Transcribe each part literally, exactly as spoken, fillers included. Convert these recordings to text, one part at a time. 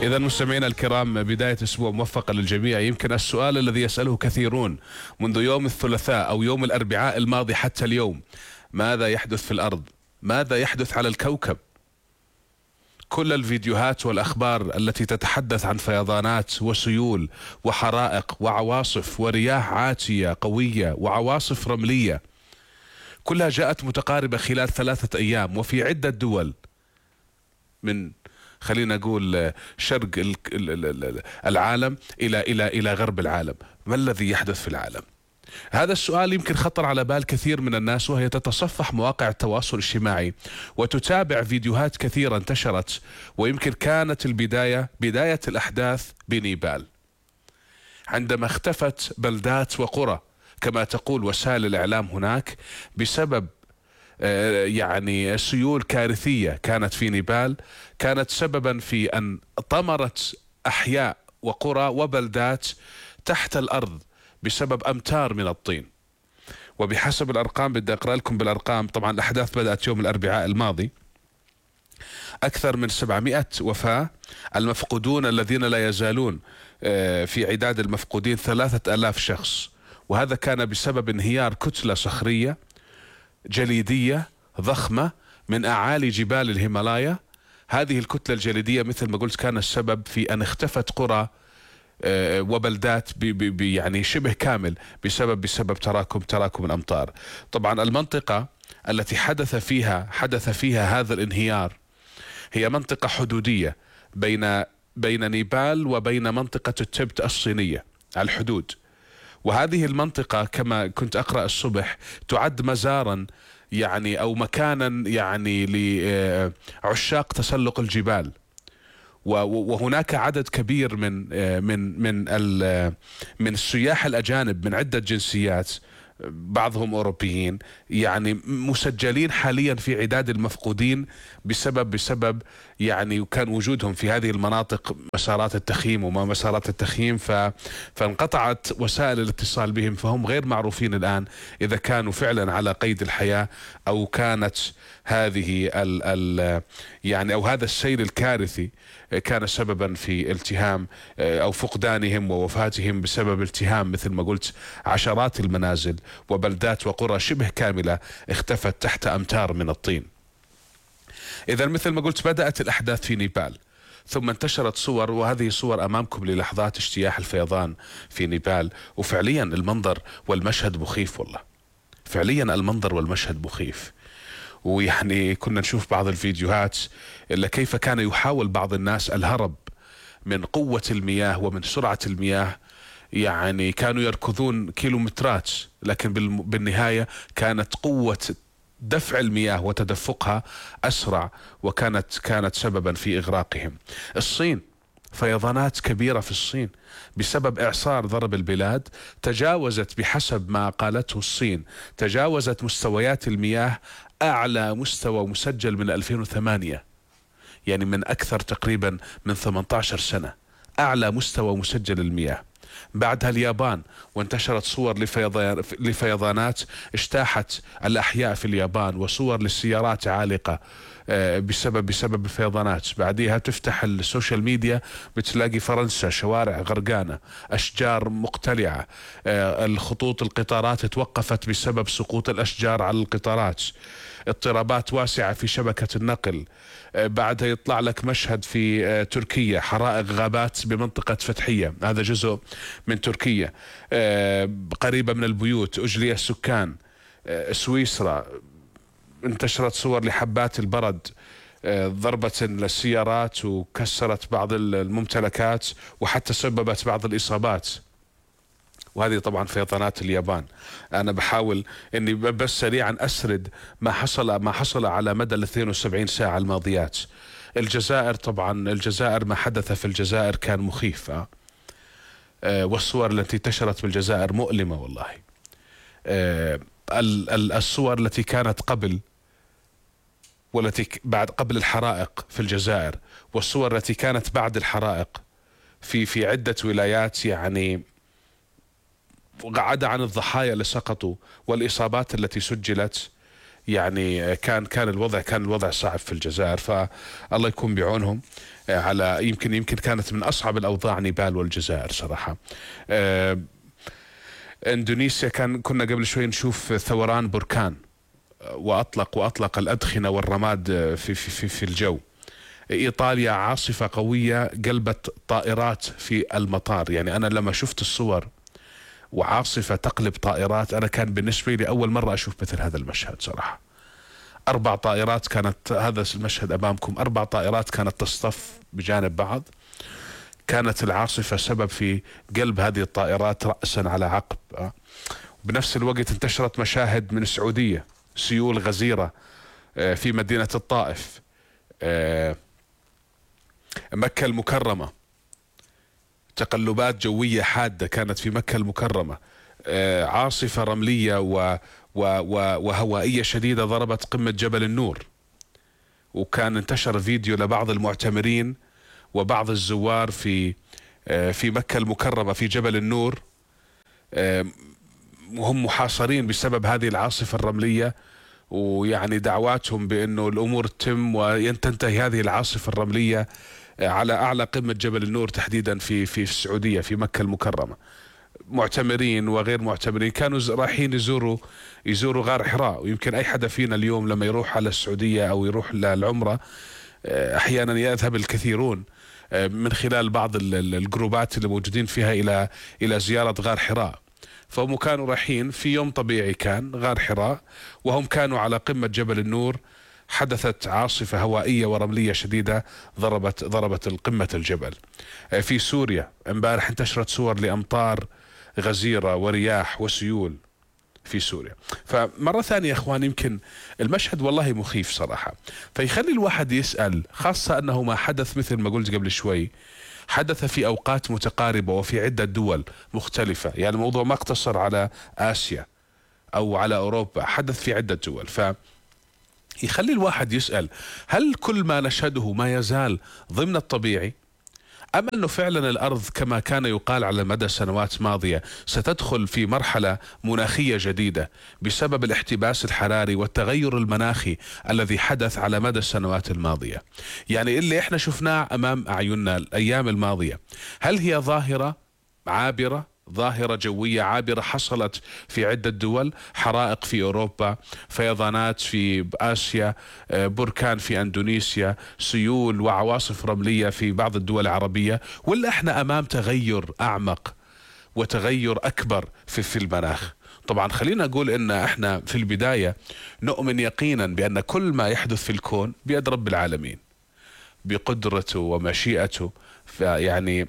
إذا مستمعينا الكرام، بداية أسبوع موفقة للجميع. يمكن السؤال الذي يسأله كثيرون منذ يوم الثلاثاء أو يوم الأربعاء الماضي حتى اليوم: ماذا يحدث في الأرض؟ ماذا يحدث على الكوكب؟ كل الفيديوهات والأخبار التي تتحدث عن فيضانات وسيول وحرائق وعواصف ورياح عاتية قوية وعواصف رملية كلها جاءت متقاربة خلال ثلاثة أيام وفي عدة دول، من خلينا نقول شرق العالم إلى إلى إلى غرب العالم. ما الذي يحدث في العالم؟ هذا السؤال يمكن خطر على بال كثير من الناس وهي تتصفح مواقع التواصل الاجتماعي وتتابع فيديوهات كثيرة انتشرت، ويمكن كانت البداية بداية الأحداث بنيبال، عندما اختفت بلدات وقرى كما تقول وسائل الإعلام هناك بسبب يعني سيول كارثية كانت في نيبال، كانت سببا في أن طمرت أحياء وقرى وبلدات تحت الأرض بسبب أمتار من الطين. وبحسب الأرقام، بدي أقرأ لكم بالأرقام، طبعا الأحداث بدأت يوم الأربعاء الماضي، أكثر من سبعمائة وفاة، المفقودون الذين لا يزالون في عداد المفقودين ثلاثة آلاف شخص، وهذا كان بسبب انهيار كتلة صخرية جليدية ضخمة من أعالي جبال الهيمالايا. هذه الكتلة الجليدية مثل ما قلت كان السبب في أن اختفت قرى وبلدات ب يعني شبه كامل بسبب بسبب تراكم تراكم الأمطار. طبعا المنطقة التي حدث فيها حدث فيها هذا الانهيار هي منطقة حدودية بين بين نيبال وبين منطقة التبت الصينية على الحدود، وهذه المنطقة كما كنت أقرأ الصبح تعد مزارا يعني أو مكانا يعني لعشاق تسلق الجبال، وهناك عدد كبير من من من من السياح الأجانب من عدة جنسيات، بعضهم أوروبيين، يعني مسجلين حاليا في عداد المفقودين بسبب بسبب يعني كان وجودهم في هذه المناطق مسارات التخييم وما مسارات التخييم، فانقطعت وسائل الاتصال بهم، فهم غير معروفين الآن إذا كانوا فعلا على قيد الحياة أو كانت هذه ال ال يعني أو هذا السيل الكارثي كان سببا في التهام أو فقدانهم ووفاتهم بسبب التهام مثل ما قلت عشرات المنازل وبلدات وقرى شبه كاملة اختفت تحت أمتار من الطين. إذا مثل ما قلت بدأت الأحداث في نيبال، ثم انتشرت صور، وهذه صور أمامكم للحظات اجتياح الفيضان في نيبال، وفعليا المنظر والمشهد مخيف، والله فعليا المنظر والمشهد مخيف. ويعني كنا نشوف بعض الفيديوهات إلا كيف كان يحاول بعض الناس الهرب من قوة المياه ومن سرعة المياه، يعني كانوا يركضون كيلومترات، لكن بالنهاية كانت قوة دفع المياه وتدفقها أسرع، وكانت كانت سببا في إغراقهم. الصين، فيضانات كبيرة في الصين بسبب إعصار ضرب البلاد، تجاوزت بحسب ما قالته الصين تجاوزت مستويات المياه أعلى مستوى مسجل من ألفين وثمانية، يعني من أكثر تقريبا من ثمانية عشر سنة، أعلى مستوى مسجل المياه. بعدها اليابان، وانتشرت صور لفيضانات اجتاحت الأحياء في اليابان، وصور للسيارات عالقة بسبب بسبب الفيضانات. بعدها تفتح السوشيال ميديا بتلاقي فرنسا شوارع غرقانة، أشجار مقتلعة، الخطوط القطارات توقفت بسبب سقوط الأشجار على القطارات، اضطرابات واسعة في شبكة النقل. بعدها يطلع لك مشهد في تركيا، حرائق غابات بمنطقة فتحية، هذا جزء من تركيا، قريبة من البيوت أجلي السكان. سويسرا انتشرت صور لحبات البرد ضربت السيارات وكسرت بعض الممتلكات وحتى سببت بعض الإصابات. وهذه طبعا فيضانات اليابان. أنا بحاول إني بس سريعا أسرد ما حصل ما حصل على مدى ال اثنتين وسبعين ساعة الماضيات. الجزائر، طبعا الجزائر ما حدث في الجزائر كان مخيف، أه؟ والصور التي انتشرت بالجزائر مؤلمة والله. أه الصور التي كانت قبل والتي بعد قبل الحرائق في الجزائر، والصور التي كانت بعد الحرائق في في عدة ولايات، يعني عدا عن الضحايا اللي سقطوا والإصابات التي سجلت، يعني كان كان الوضع كان الوضع صعب في الجزائر، فالله يكون بعونهم. على يمكن يمكن كانت من أصعب الأوضاع نيبال والجزائر صراحة. اندونيسيا كان كنا قبل شوي نشوف ثوران بركان واطلق واطلق الادخنه والرماد في في في, في الجو. ايطاليا عاصفه قويه قلبت طائرات في المطار، يعني انا لما شفت الصور وعاصفه تقلب طائرات انا كان بالنسبه لي اول مره اشوف مثل هذا المشهد صراحه. اربع طائرات كانت، هذا المشهد امامكم، اربع طائرات كانت تصطف بجانب بعض. كانت العاصفة سبب في قلب هذه الطائرات رأسا على عقب. بنفس الوقت انتشرت مشاهد من السعودية، سيول غزيرة في مدينة الطائف، مكة المكرمة، تقلبات جوية حادة كانت في مكة المكرمة، عاصفة رملية و وهوائية شديدة ضربت قمة جبل النور. وكان انتشر فيديو لبعض المعتمرين وبعض الزوار في في مكة المكرمة في جبل النور وهم محاصرين بسبب هذه العاصفة الرملية، ويعني دعواتهم بأنه الأمور تتم وتنتهي هذه العاصفة الرملية على أعلى قمة جبل النور تحديدا في في السعودية في مكة المكرمة. معتمرين وغير معتمرين كانوا رايحين يزوروا يزوروا غار حراء. ويمكن أي حدا فينا اليوم لما يروح على السعودية أو يروح للعمرة أحيانا يذهب الكثيرون من خلال بعض الجروبات اللي موجودين فيها إلى إلى زيارة غار حراء. فهم كانوا رايحين في يوم طبيعي كان غار حراء، وهم كانوا على قمة جبل النور حدثت عاصفة هوائية ورملية شديدة ضربت ضربت القمة الجبل. في سوريا امبارح انتشرت صور لأمطار غزيرة ورياح وسيول في سوريا. فمرة ثانية يا اخوان يمكن المشهد والله مخيف صراحة، فيخلي الواحد يسأل، خاصة انه ما حدث مثل ما قلت قبل شوي حدث في اوقات متقاربة وفي عدة دول مختلفة. يعني الموضوع ما اقتصر على آسيا او على اوروبا، حدث في عدة دول. ف يخلي الواحد يسأل، هل كل ما نشهده ما يزال ضمن الطبيعي؟ أم أنه فعلا الأرض كما كان يقال على مدى سنوات ماضية ستدخل في مرحلة مناخية جديدة بسبب الاحتباس الحراري والتغير المناخي الذي حدث على مدى السنوات الماضية؟ يعني اللي احنا شفناه أمام أعيننا الأيام الماضية هل هي ظاهرة عابرة، ظاهرة جوية عابرة حصلت في عدة دول؟ حرائق في أوروبا، فيضانات في آسيا، بركان في أندونيسيا، سيول وعواصف رملية في بعض الدول العربية، ولا احنا أمام تغير أعمق وتغير أكبر في في المناخ؟ طبعا خلينا أقول إن احنا في البداية نؤمن يقينا بأن كل ما يحدث في الكون بيد رب العالمين بقدرته ومشيئته. فيعني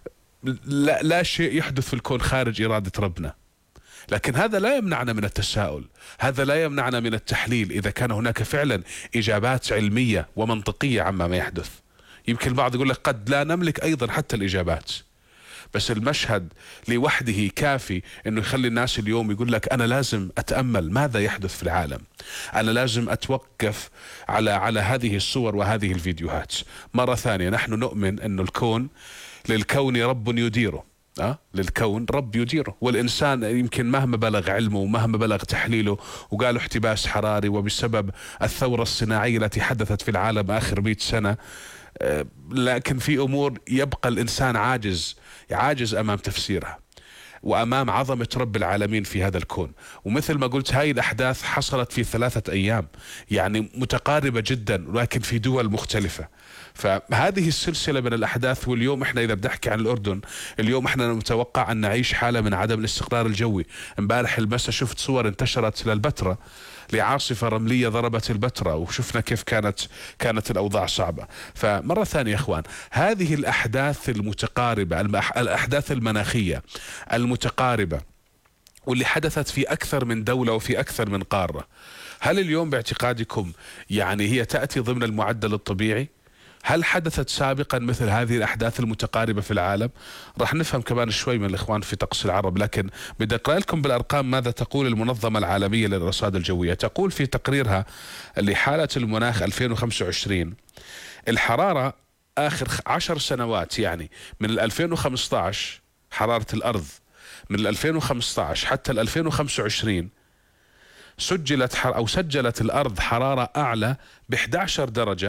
لا, لا شيء يحدث في الكون خارج إرادة ربنا، لكن هذا لا يمنعنا من التساؤل، هذا لا يمنعنا من التحليل إذا كان هناك فعلا إجابات علمية ومنطقية عما ما يحدث. يمكن البعض يقول لك قد لا نملك أيضا حتى الإجابات، بس المشهد لوحده كافي انه يخلي الناس اليوم يقول لك انا لازم اتامل ماذا يحدث في العالم، انا لازم اتوقف على على هذه الصور وهذه الفيديوهات. مرة ثانية نحن نؤمن انه الكون للكون رب يديره، أه؟ للكون رب يديره، والإنسان يمكن مهما بلغ علمه ومهما بلغ تحليله وقالوا احتباس حراري وبسبب الثورة الصناعية التي حدثت في العالم آخر مئة سنة، أه لكن في أمور يبقى الإنسان عاجز عاجز أمام تفسيرها وأمام عظمة رب العالمين في هذا الكون. ومثل ما قلت هاي الأحداث حصلت في ثلاثة أيام، يعني متقاربة جدا ولكن في دول مختلفة. فهذه السلسلة من الأحداث، واليوم احنا إذا بدي أحكي عن الأردن، اليوم احنا نتوقع أن نعيش حالة من عدم الاستقرار الجوي. امبارح المساء شفت صور انتشرت للبتراء لعاصفة رملية ضربت البتراء، وشفنا كيف كانت كانت الأوضاع صعبة. فمرة ثانية يا إخوان هذه الأحداث المتقاربة، الأحداث المناخية المتقاربة واللي حدثت في أكثر من دولة وفي أكثر من قارة، هل اليوم باعتقادكم يعني هي تأتي ضمن المعدل الطبيعي؟ هل حدثت سابقا مثل هذه الأحداث المتقاربة في العالم؟ راح نفهم كمان شوي من الإخوان في طقس العرب، لكن بدي أقرأ لكم بالأرقام ماذا تقول المنظمة العالمية للرصاد الجوية. تقول في تقريرها لحالة المناخ ألفين وخمسة وعشرين الحرارة آخر عشر سنوات، يعني من ألفين وخمسة عشر حرارة الأرض من ألفين وخمسة عشر حتى ألفين وخمسة وعشرين سجلت أو سجلت الأرض حرارة أعلى ب إحدى عشرة درجة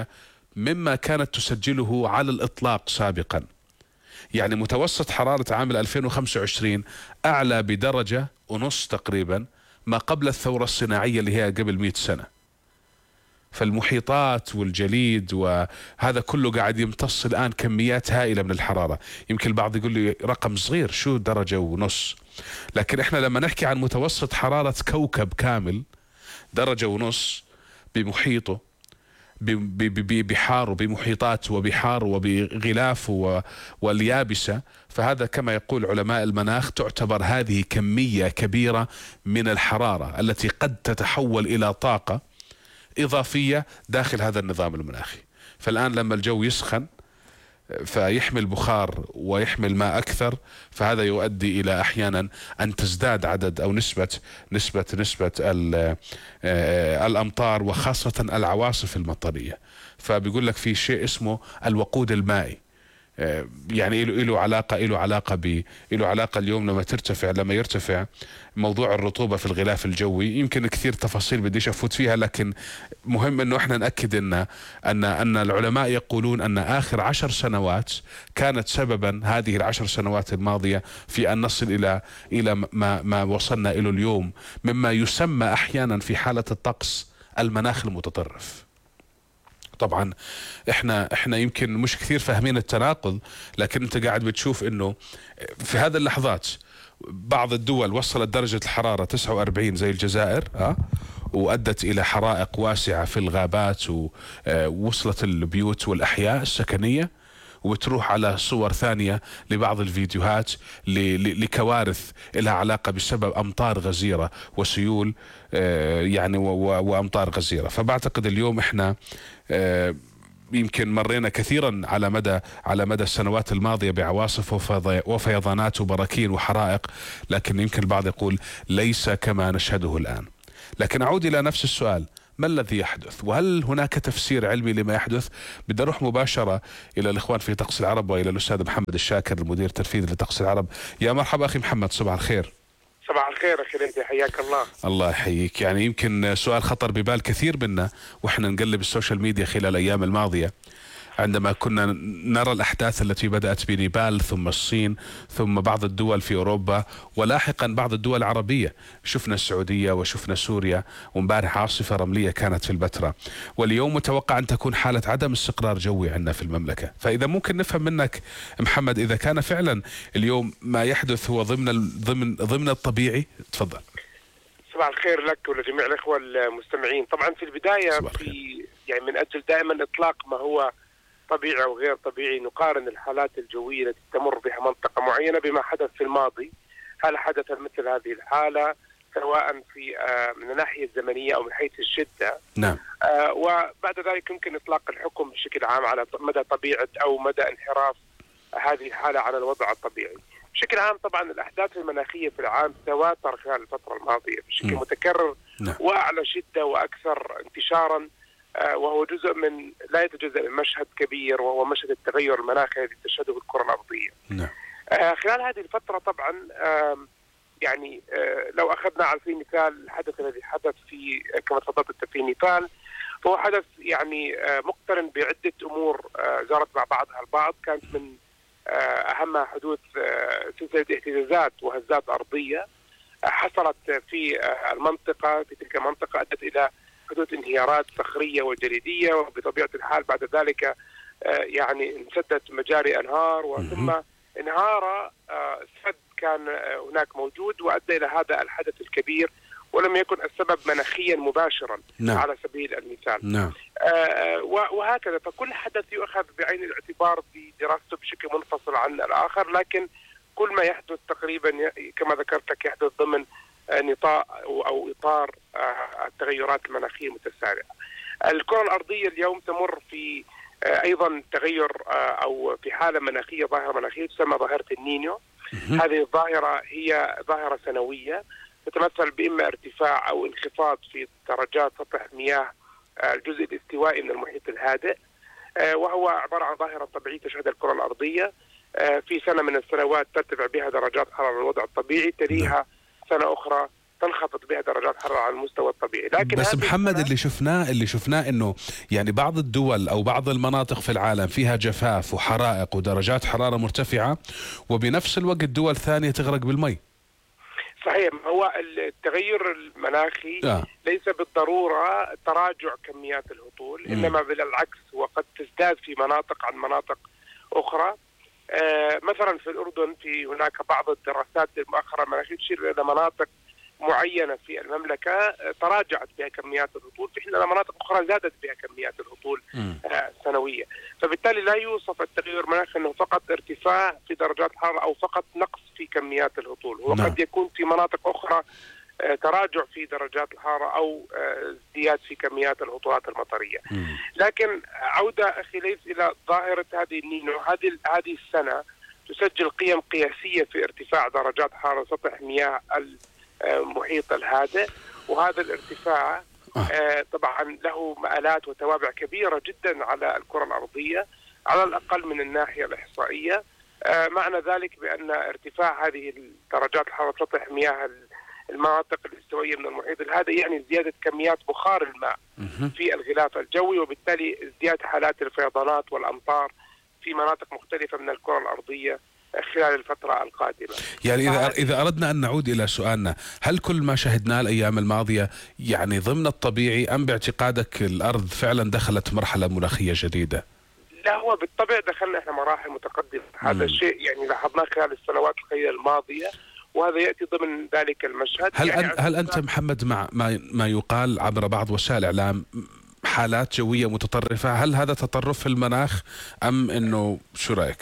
مما كانت تسجله على الإطلاق سابقا. يعني متوسط حرارة عام ألفين وخمسة وعشرين أعلى بدرجة ونص تقريبا ما قبل الثورة الصناعية اللي هي قبل مئة سنة. فالمحيطات والجليد وهذا كله قاعد يمتص الآن كميات هائلة من الحرارة. يمكن البعض يقول لي رقم صغير، شو درجة ونص؟ لكن احنا لما نحكي عن متوسط حرارة كوكب كامل درجة ونص بمحيطه ببحار وبمحيطات وبحار وبغلاف واليابسة، فهذا كما يقول علماء المناخ تعتبر هذه كمية كبيرة من الحرارة التي قد تتحول إلى طاقة إضافية داخل هذا النظام المناخي. فالآن لما الجو يسخن فيحمل بخار ويحمل ماء أكثر، فهذا يؤدي إلى أحيانا أن تزداد عدد أو نسبة نسبة نسبة الأمطار وخاصة العواصف المطرية. فبيقول لك في شيء اسمه الوقود المائي، يعني له علاقة له علاقة ب له علاقة اليوم لما ترتفع لما يرتفع موضوع الرطوبة في الغلاف الجوي. يمكن كثير تفاصيل بديش أفوت فيها، لكن مهم إنه إحنا نأكد إن أن أن العلماء يقولون أن آخر عشر سنوات كانت سببا، هذه العشر سنوات الماضية، في أن نصل إلى إلى ما ما وصلنا إلى اليوم، مما يسمى أحيانا في حالة الطقس المناخ المتطرف. طبعا احنا احنا يمكن مش كثير فاهمين التناقض، لكن انت قاعد بتشوف انه في هذه اللحظات بعض الدول وصلت درجة الحرارة تسعة وأربعين زي الجزائر اه وأدت إلى حرائق واسعة في الغابات ووصلت البيوت والأحياء السكنية، وتروح على صور ثانية لبعض الفيديوهات لكوارث لها علاقة بسبب أمطار غزيرة وسيول يعني وأمطار غزيرة. فبعتقد اليوم احنا يمكن مرينا كثيرا على مدى على مدى السنوات الماضية بعواصف وفيضانات وبراكين وحرائق، لكن يمكن البعض يقول ليس كما نشهده الآن. لكن أعود إلى نفس السؤال، ما الذي يحدث؟ وهل هناك تفسير علمي لما يحدث؟ بدي أروح مباشرة إلى الإخوان في طقس العرب وإلى الأستاذ محمد الشاكر المدير التنفيذي لطقس العرب. يا مرحبا أخي محمد، صباح الخير. صباح الخير أخي أنت، حياك الله. الله يحييك. يعني يمكن سؤال خطر ببال كثير منا وإحنا نقلب السوشيال ميديا خلال الأيام الماضية، عندما كنا نرى الأحداث التي بدأت بنيبال ثم الصين ثم بعض الدول في أوروبا ولاحقا بعض الدول العربية. شفنا السعودية وشفنا سوريا، ومبارح عاصفة رملية كانت في البتراء، واليوم متوقع أن تكون حالة عدم استقرار جوي عندنا في المملكة. فإذا ممكن نفهم منك محمد، إذا كان فعلا اليوم ما يحدث هو ضمن ضمن ضمن الطبيعي، تفضل. صباح الخير لك ولجميع الإخوة المستمعين. طبعا في البداية في يعني من أجل دائما إطلاق ما هو طبيعي وغير طبيعي نقارن الحالات الجوية التي تمر بها منطقة معينة بما حدث في الماضي. هل حدث مثل هذه الحالة سواء في آه من الناحية الزمنية أو من حيث الشدة؟ نعم. آه وبعد ذلك يمكن إطلاق الحكم بشكل عام على مدى طبيعة أو مدى انحراف هذه الحالة على الوضع الطبيعي. بشكل عام طبعا الأحداث المناخية في العام تواتر خلال الفترة الماضية بشكل م. متكرر نعم. وأعلى شدة وأكثر انتشارا، وهو جزء من لا يتجزأ من مشهد كبير وهو مشهد التغير المناخي الذي تشهده الكرة الأرضية. نعم. خلال هذه الفترة طبعا يعني لو أخذنا على سبيل المثال الحدث الذي حدث في كما تفضلت في نيبال، فهو حدث يعني مقترن بعدة أمور جرت مع بعضها البعض. كانت من أهمها حدوث سلسلة اهتزازات وهزات أرضية حصلت في المنطقة في تلك المنطقة أدت إلى حدوث انهيارات صخرية وجليدية، وبطبيعة الحال بعد ذلك يعني انسدت مجاري أنهار، وثم انهار سد كان هناك موجود وأدى إلى هذا الحدث الكبير، ولم يكن السبب مناخيا مباشرا. نعم. على سبيل المثال. نعم. وهكذا فكل حدث يؤخذ بعين الاعتبار بدراسته بشكل منفصل عن الآخر، لكن كل ما يحدث تقريبا كما ذكرت لك يحدث ضمن نطاق أو إطار التغيرات المناخية المتسارعة. الكرة الأرضية اليوم تمر في أيضا تغير أو في حالة مناخية، ظاهرة مناخية تسمى ظاهرة النينيو. هذه الظاهرة هي ظاهرة سنوية تتمثل بإما ارتفاع أو انخفاض في درجات سطح مياه الجزء الاستوائي من المحيط الهادئ، وهو عبارة عن ظاهرة طبيعية تشهدها الكرة الأرضية. في سنة من السنوات ترتفع بها درجات حرارة الوضع الطبيعي، تليها سنة أخرى تنخفض بها درجات الحرارة على المستوى الطبيعي. لكن بس محمد اللي شفناه اللي شفناه انه يعني بعض الدول او بعض المناطق في العالم فيها جفاف وحرائق ودرجات حرارة مرتفعة، وبنفس الوقت دول ثانية تغرق بالمي. صحيح، هو التغير المناخي آه. ليس بالضرورة تراجع كميات الهطول، م. إنما بالعكس هو قد تزداد في مناطق عن مناطق أخرى. آه مثلا في الأردن في هناك بعض الدراسات المؤخرة المناخية تشير إلى مناطق معينة في المملكة تراجعت بها كميات الهطول، في حين أن مناطق أخرى زادت بها كميات الهطول آه سنوية. فبالتالي لا يوصف التغير المناخي أنه فقط ارتفاع في درجات الحرارة أو فقط نقص في كميات الهطول، هو قد يكون في مناطق أخرى آه تراجع في درجات الحرارة أو آه ازدياد في كميات الهطولات المطرية. مم. لكن عودة أخي ليس إلى ظاهرة هذه النينو، هذه هذه السنة تسجل قيم قياسية في ارتفاع درجات حرارة سطح مياه المحيط الهادئ، وهذا الارتفاع آه طبعا له مآلات وتوابع كبيرة جدا على الكرة الأرضية، على الأقل من الناحية الإحصائية. آه معنى ذلك بأن ارتفاع هذه درجات الحرارة سطح مياه المناطق الاستوائية من المحيط الهادئ يعني زيادة كميات بخار الماء في الغلاف الجوي، وبالتالي ازدياد حالات الفيضانات والأمطار في مناطق مختلفة من الكرة الأرضية خلال الفترة القادمة. يعني إذا إذا أردنا أن نعود إلى سؤالنا، هل كل ما شهدناه الأيام الماضية يعني ضمن الطبيعي، أم باعتقادك الأرض فعلا دخلت مرحلة مناخية جديدة؟ لا، هو بالطبع دخلنا احنا مراحل متقدمة، هذا الشيء يعني لاحظناه خلال السنوات القليلة الماضية، وهذا يأتي ضمن ذلك المشهد. هل يعني أن هل أنت محمد مع ما ما يقال عبر بعض وسائل الإعلام حالات جوية متطرفة؟ هل هذا تطرف في المناخ أم إنه شو رأيك؟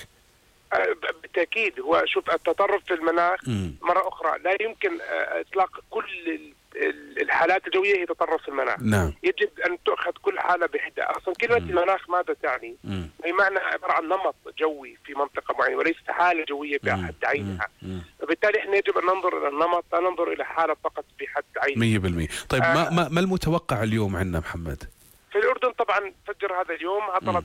بالتأكيد، هو شوف التطرف في المناخ م. مرة أخرى لا يمكن إطلاق كل الحالات الجوية هي تطرف في المناخ. نعم. يجب أن تؤخذ كل حالة بحدة. أصلا كلمة م. المناخ ماذا تعني؟ أي معنى عبارة عن نمط جوي في منطقة معينة وليست حالة جوية بحد عينها. فبالتالي احنا يجب أن ننظر إلى النمط، لا ننظر إلى حالة فقط بحد عينها. مية بالمية. طيب آه ما, ما ما المتوقع اليوم عندنا محمد؟ في الأردن طبعا فجر هذا اليوم عطلت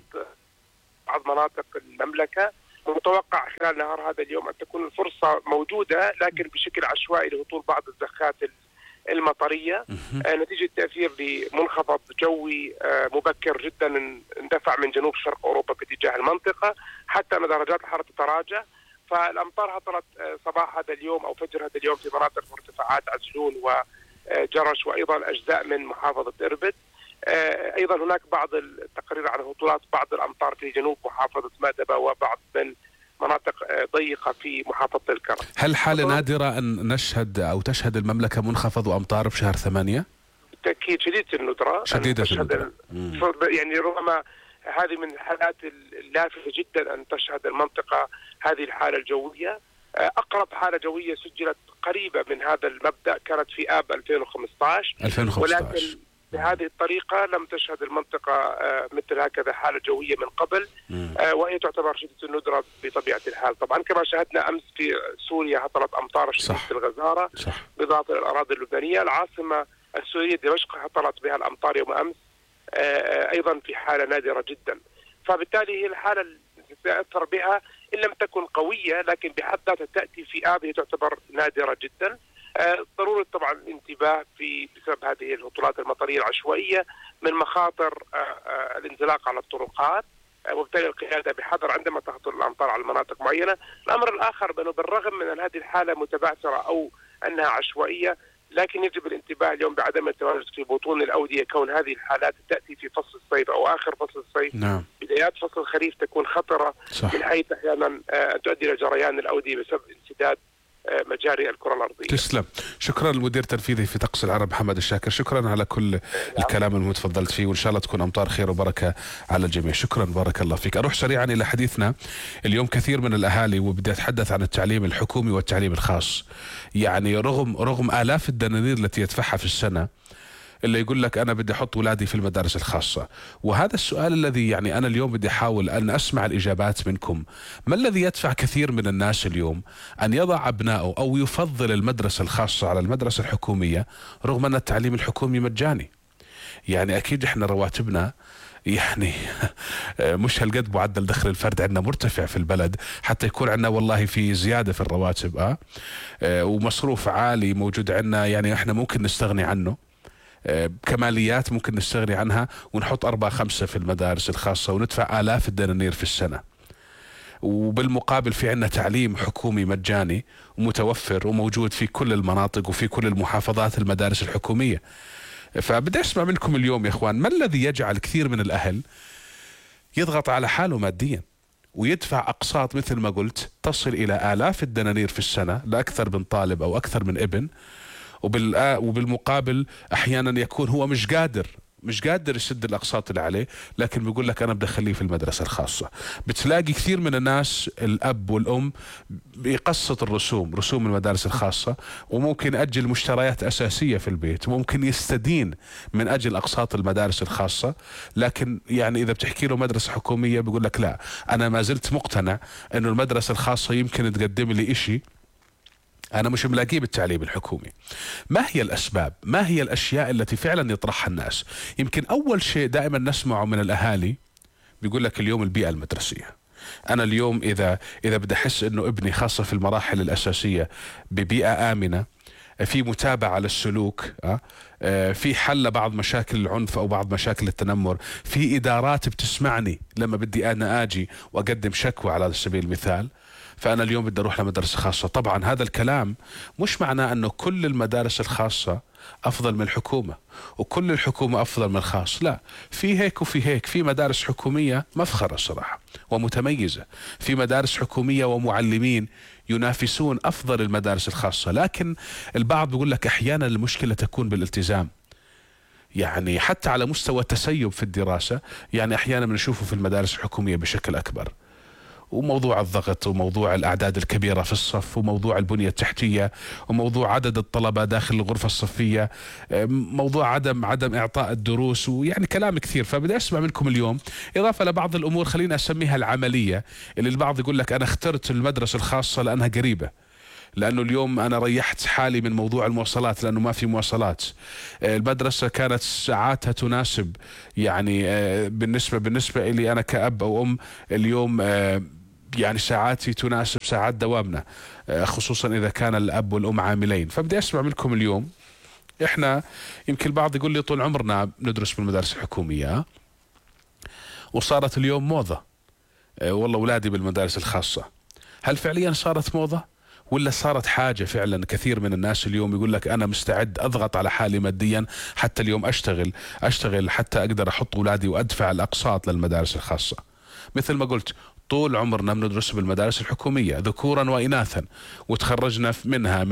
بعض مناطق المملكة، متوقع خلال نهار هذا اليوم أن تكون الفرصة موجودة لكن بشكل عشوائي لهطول بعض الزخات المطرية آه نتيجة تأثير لمنخفض جوي آه مبكر جدا اندفع من جنوب شرق أوروبا باتجاه المنطقة، حتى أن درجات الحرارة تتراجع. فالأمطار هطلت آه صباح هذا اليوم أو فجر هذا اليوم في مناطق مرتفعات عجلون وجرش وأيضا أجزاء من محافظة إربد. آه أيضا هناك بعض التقارير عن هطولات بعض الأمطار في جنوب محافظة مأدبة وبعض من مناطق ضيقة في محافظة الكرم. هل حالة نادرة أن نشهد أو تشهد المملكة منخفض وأمطار بشهر ثمانية؟ بالتأكيد شديدة الندرة. شديدة الندرة. يعني ربما هذه من الحالات اللافته جدا أن تشهد المنطقة هذه الحالة الجوية. أقرب حالة جوية سجلت قريبة من هذا المبدأ كانت في آب ألفين وخمسة عشر، ولكن بهذه الطريقة لم تشهد المنطقة مثل هكذا حالة جوية من قبل، وهي تعتبر شديدة الندرة بطبيعة الحال. طبعا كما شاهدنا أمس في سوريا هطلت أمطار شديدة الغزارة بإضافة للأراضي اللبنانية. العاصمة السورية دمشق هطلت بها الأمطار يوم أمس أيضا في حالة نادرة جدا. فبالتالي هي الحالة التي تأثر بها إن لم تكن قوية لكن بحد ذاتها تأتي في آب هي تعتبر نادرة جدا. آه ضرورة طبعا الانتباه في بسبب هذه الهطولات المطرية العشوائية من مخاطر آه آه الانزلاق على الطرقات، آه وبالتالي القيادة بحذر عندما تهطل الأمطار على مناطق معينة. الأمر الآخر بأنه بالرغم من أن هذه الحالة متبعثرة أو أنها عشوائية، لكن يجب الانتباه اليوم بعدم التواجد في بطون الأودية، كون هذه الحالات تأتي في فصل الصيف أو آخر فصل الصيف. نعم. بدايات فصل الخريف تكون خطرة صح. من حيث أحيانا آه تؤدي إلى جريان الأودية بسبب انسداد مجاري الكرة الأرضية. تسلم. شكرا المدير التنفيذي في طقس العرب محمد الشاكر، شكرا على كل الكلام اللي تفضلت فيه، وإن شاء الله تكون أمطار خير وبركة على الجميع. شكرا بارك الله فيك. أروح سريعا إلى حديثنا اليوم. كثير من الأهالي وبدي أتحدث عن التعليم الحكومي والتعليم الخاص، يعني رغم رغم آلاف الدنانير التي يدفعها في السنة اللي يقول لك أنا بدي أحط أولادي في المدارس الخاصة. وهذا السؤال الذي يعني أنا اليوم بدي أحاول أن أسمع الإجابات منكم. ما الذي يدفع كثير من الناس اليوم أن يضع أبنائه أو يفضل المدرسة الخاصة على المدرسة الحكومية رغم أن التعليم الحكومي مجاني؟ يعني أكيد إحنا رواتبنا يعني مش هالقد معدل دخل الفرد عندنا مرتفع في البلد حتى يكون عندنا والله في زيادة في الرواتب اه, آه ومصروف عالي موجود عندنا، يعني احنا ممكن نستغني عنه. آه كماليات ممكن نستغني عنها ونحط أربعة خمسة في المدارس الخاصة وندفع آلاف الدنانير في السنة، وبالمقابل في عندنا تعليم حكومي مجاني ومتوفر وموجود في كل المناطق وفي كل المحافظات المدارس الحكومية. فبدي اسمع منكم اليوم يا اخوان، ما الذي يجعل كثير من الاهل يضغط على حاله ماديا ويدفع اقساط مثل ما قلت تصل الى آلاف الدنانير في السنة لاكثر من طالب او اكثر من ابن، وبالمقابل احيانا يكون هو مش قادر مش قادر يسد الاقساط اللي عليه، لكن بيقول لك انا بدي اخليه في المدرسه الخاصه. بتلاقي كثير من الناس الاب والام بيقسط الرسوم رسوم المدارس الخاصه، وممكن ياجل مشتريات اساسيه في البيت، وممكن يستدين من اجل اقساط المدارس الخاصه. لكن يعني اذا بتحكي له مدرسه حكوميه بيقول لك لا، انا ما زلت مقتنع انه المدرسه الخاصه يمكن تقدم لي إشي أنا مش ملاقيه بالتعليم الحكومي. ما هي الأسباب؟ ما هي الأشياء التي فعلا يطرحها الناس؟ يمكن أول شيء دائما نسمعه من الأهالي بيقول لك اليوم البيئة المدرسية. أنا اليوم إذا إذا بدي أحس إنه ابني خاصة في المراحل الأساسية ببيئة آمنة، في متابعة للسلوك، في حل بعض مشاكل العنف أو بعض مشاكل التنمر، في إدارات بتسمعني لما بدي أنا آجي وأقدم شكوى على سبيل المثال، فأنا اليوم بدي أروح لمدرسة خاصة. طبعا هذا الكلام مش معناه أنه كل المدارس الخاصة أفضل من الحكومة وكل الحكومة أفضل من الخاص، لا، في هيك وفي هيك. في مدارس حكومية مفخرة الصراحة ومتميزة، في مدارس حكومية ومعلمين ينافسون أفضل المدارس الخاصة، لكن البعض بيقول لك أحيانا المشكلة تكون بالالتزام. يعني حتى على مستوى التسيب في الدراسة، يعني أحيانا بنشوفه في المدارس الحكومية بشكل أكبر، وموضوع الضغط وموضوع الأعداد الكبيرة في الصف وموضوع البنية التحتية وموضوع عدد الطلبة داخل الغرفة الصفية، موضوع عدم عدم إعطاء الدروس، ويعني كلام كثير. فبدي أسمع منكم اليوم إضافة لبعض الأمور خلينا أسميها العملية، اللي البعض يقول لك أنا اخترت المدرسة الخاصة لأنها قريبة، لأنه اليوم أنا ريحت حالي من موضوع المواصلات لأنه ما في مواصلات. المدرسة كانت ساعاتها تناسب، يعني بالنسبة بالنسبة إلي أنا كأب أو أم اليوم يعني ساعاتي تناسب ساعات دوامنا، خصوصا إذا كان الأب والأم عاملين. فبدي أسمع منكم اليوم. إحنا يمكن البعض يقول لي طول عمرنا ندرس بالمدارس الحكومية وصارت اليوم موضة والله أولادي بالمدارس الخاصة. هل فعليا صارت موضة ولا صارت حاجة فعلا؟ كثير من الناس اليوم يقول لك أنا مستعد أضغط على حالي ماديا حتى اليوم أشتغل أشتغل حتى أقدر أحط أولادي وأدفع الأقساط للمدارس الخاصة. مثل ما قلت طول عمرنا بندرس بالمدارس الحكومية ذكورا وإناثا، وتخرجنا منها